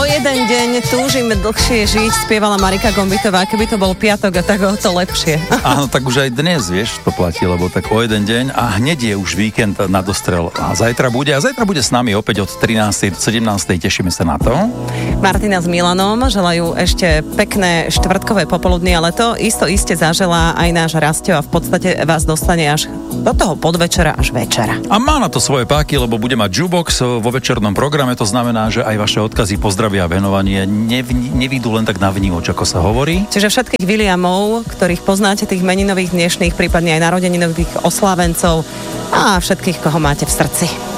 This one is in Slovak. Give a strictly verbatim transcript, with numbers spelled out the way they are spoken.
O jeden deň túžim dlhšie žiť, spievala Marika Gombitová. Keby to bol piatok, a tak o to lepšie. Áno, tak už aj dnes, vieš, to platí, lebo tak o jeden deň a hneď je už víkend na dostrel. A zajtra bude, a zajtra bude s nami opäť od trinástej do sedemnástej. Tešíme sa na to. Martina s Milanom želajú ešte pekné štvrtkové popoludnie, ale to isto iste zaželá aj náš Rastio a v podstate vás dostane až do toho podvečera až večera. A má na to svoje páky, lebo bude mať jukebox vo večernom programe, to znamená, že aj vaše odkazy, pozdravia a venovanie nevn- nevidú len tak na vnívoč, ako sa hovorí. Čiže všetkých Williamov, ktorých poznáte, tých meninových dnešných, prípadne aj narodeninových oslávencov a všetkých, koho máte v srdci.